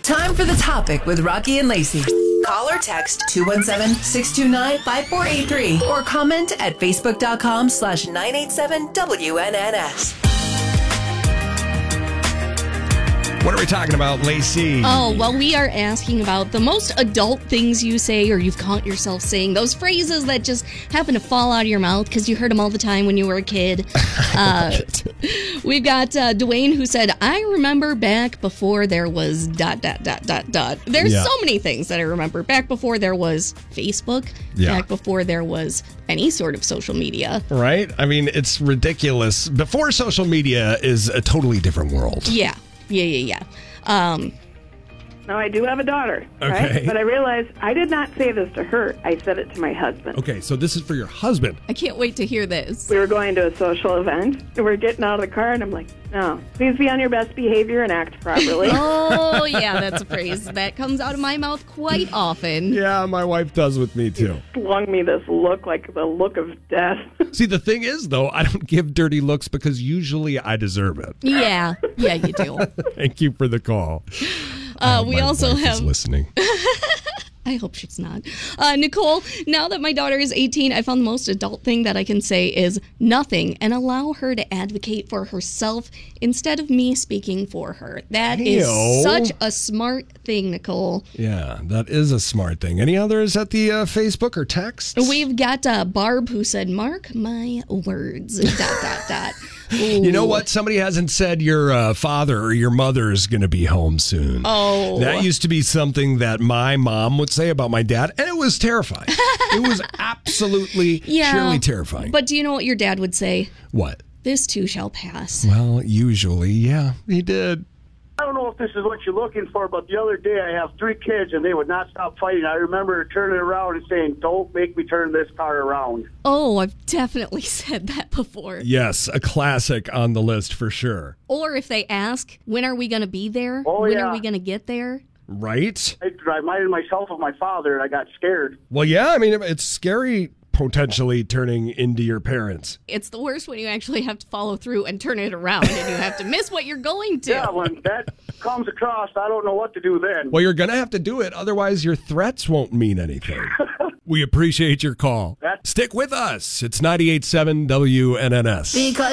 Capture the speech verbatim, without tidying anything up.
Time for the topic with Rocky and Lacey. Call or text two one seven, six two nine, five four eight three or comment at facebook.com slash 987 WNNS. What are we talking about, Lacey? Oh, well, we are asking about the most adult things you say or you've caught yourself saying. Those phrases that just happen to fall out of your mouth because you heard them all the time when you were a kid. Uh, we've got uh, Dwayne who said, I remember back before there was dot, dot, dot, dot, dot. There's Yeah. so many things that I remember. Back before there was Facebook. Yeah. Back before there was any sort of social media. Right? I mean, it's ridiculous. Before social media is a totally different world. Yeah. Yeah, yeah, yeah. Um, Now, I do have a daughter, Okay. right? But I realized I did not say this to her. I said it to my husband. Okay, so this is for your husband. I can't wait to hear this. We were going to a social event, and we're getting out of the car, and I'm like, no, please be on your best behavior and act properly. Oh, yeah, that's a phrase that comes out of my mouth quite often. Yeah, my wife does with me, too. Flung me this look like the look of death. See, the thing is, though, I don't give dirty looks because usually I deserve it. Yeah, yeah, you do. Thank you for the call. Uh, we My also wife is have... listening. I hope she's not. Uh, Nicole, now that my daughter is eighteen, I found the most adult thing that I can say is nothing and allow her to advocate for herself instead of me speaking for her. That is Hey-o. such a smart thing, Nicole. Yeah, that is a smart thing. Any others at the uh, Facebook or text? We've got uh, Barb who said, mark my words, dot, dot, dot. You know what? Somebody hasn't said your uh, father or your mother is going to be home soon. Oh. That used to be something that my mom would say about my dad, and it was terrifying. It was absolutely, Yeah, surely terrifying. But do you know what your dad would say? What? This too shall pass. Well, usually, yeah, he did. I don't know if this is what you're looking for, but the other day I have three kids and they would not stop fighting. I remember turning around and saying, don't make me turn this car around. Oh, I've definitely said that before. Yes, a classic on the list for sure. Or if they ask, when are we going to be there? Oh, when yeah. are we going to get there? Right? I reminded myself of my father and I got scared. Well, yeah, I mean, it's scary potentially turning into your parents. It's the worst when you actually have to follow through and turn it around and you have to miss what you're going to. Yeah, when that comes across, I don't know what to do then. Well, you're going to have to do it. Otherwise, your threats won't mean anything. We appreciate your call. That- Stick with us. It's ninety-eight point seven W N N S. Because